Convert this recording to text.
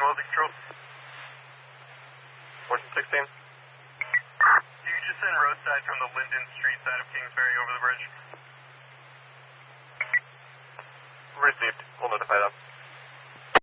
Velocity Control. Portion 16. You just send roadside from the Linden Street side of Kingsbury over the bridge. Received. We'll notify them.